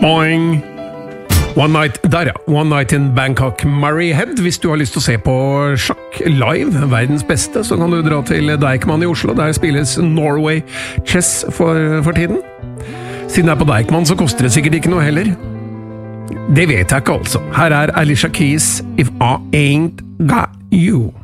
Boing! One Night in Bangkok, Murray Head. Hvis du har lyst til å se på sjakk live, verdens beste, så kan du dra til Deichman i Oslo. Der spilles Norway Chess for tiden. Siden det på Deichman, så koster det sikkert ikke noe heller. Det vet jeg ikke altså. Her Alicia Keys, If I Ain't Got You.